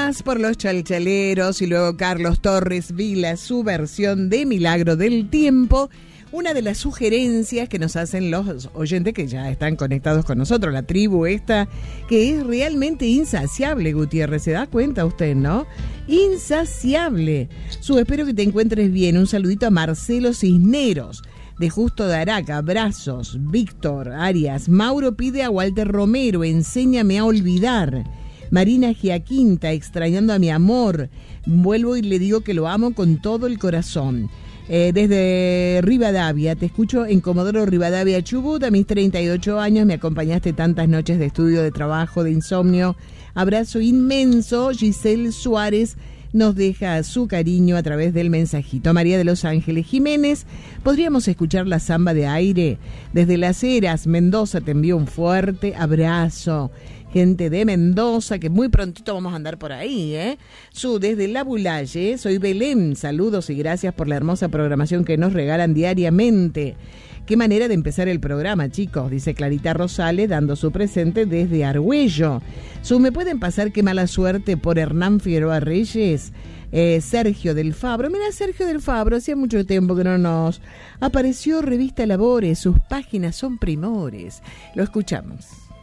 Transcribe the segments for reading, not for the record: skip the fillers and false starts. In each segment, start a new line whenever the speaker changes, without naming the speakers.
más por los chalchaleros y luego Carlos Torres Vila, su versión de Milagro del Tiempo. Una de las sugerencias que nos hacen los oyentes que ya están conectados con nosotros, la tribu esta, que es realmente insaciable, Gutiérrez, ¿se da cuenta usted, no? Insaciable. Espero que te encuentres bien. Un saludito a Marcelo Cisneros, de Justo de Araca, abrazos. Víctor Arias, Mauro pide a Walter Romero, enséñame a olvidar. Marina Giaquinta, extrañando a mi amor. Vuelvo y le digo que lo amo con todo el corazón. Desde Rivadavia, te escucho en Comodoro Rivadavia, Chubut. A mis 38 años me acompañaste tantas noches de estudio, de trabajo, de insomnio. Abrazo inmenso. Giselle Suárez nos deja su cariño a través del mensajito. María de Los Ángeles Jiménez, ¿podríamos escuchar la samba de aire? Desde Las Heras, Mendoza, te envío un fuerte abrazo. Gente de Mendoza, que muy prontito vamos a andar por ahí, ¿eh? Desde La Bulaye, soy Belén, saludos y gracias por la hermosa programación que nos regalan diariamente. Qué manera de empezar el programa, chicos, dice Clarita Rosales, dando su presente desde Argüello. ¿Me pueden pasar Qué mala suerte por Hernán Figueroa Reyes? Sergio del Fabro, mira, Sergio del Fabro, hacía mucho tiempo que no nos apareció. Revista Labores, sus páginas son primores. Lo escuchamos.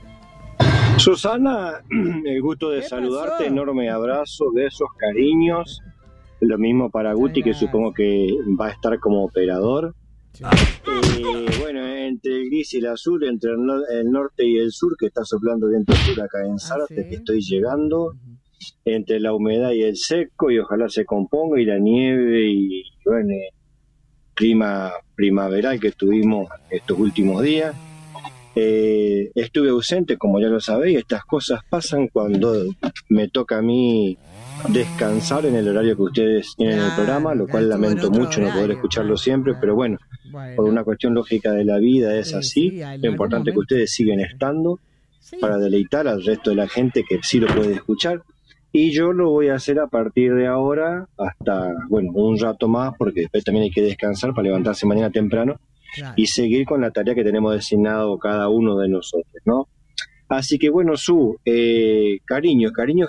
Susana, el gusto de saludarte, pasó? Enorme abrazo, besos, cariños. Lo mismo para Guti, que supongo que va a estar como operador. Sí. Bueno, entre el gris y el azul, entre el norte y el sur, que está soplando viento sur acá en Zárate, ¿sí? Que estoy llegando, entre la humedad y el seco, y ojalá se componga, y la nieve, y bueno, clima primaveral que tuvimos estos últimos días. Estuve ausente, como ya lo sabéis. Estas cosas pasan cuando me toca a mí descansar en el horario que ustedes tienen en el programa, lo cual lamento mucho no poder escucharlo siempre, pero bueno, por una cuestión lógica de la vida es así. Lo importante es que ustedes siguen estando para deleitar al resto de la gente que sí lo puede escuchar, y yo lo voy a hacer a partir de ahora hasta, bueno, un rato más, porque después también hay que descansar para levantarse mañana temprano. Claro. Y seguir con la tarea que tenemos designado cada uno de nosotros, ¿no? Así que bueno, cariño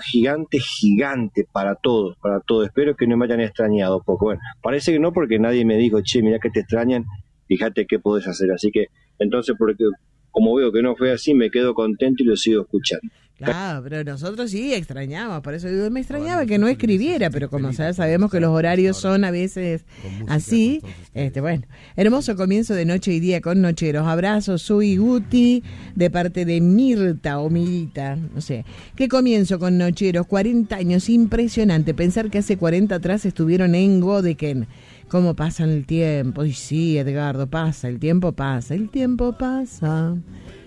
gigante para todos. Espero que no me hayan extrañado, porque bueno, parece que no, porque nadie me dijo, che, mirá que te extrañan, fíjate qué podés hacer. Así que entonces, porque como veo que no fue así, me quedo contento y lo sigo escuchando.
Claro, pero nosotros sí extrañamos, por eso digo, me extrañaba que no escribiera, pero como sabemos que los horarios son a veces así, bueno, hermoso comienzo de noche y día con Nocheros. Abrazos, soy Guti, de parte de Mirta o Mirita, no sé. ¿Qué comienzo con Nocheros? 40 años, impresionante, pensar que hace 40 atrás estuvieron en Godeken. ¿Cómo pasa el tiempo? Y sí, Edgardo, el tiempo pasa.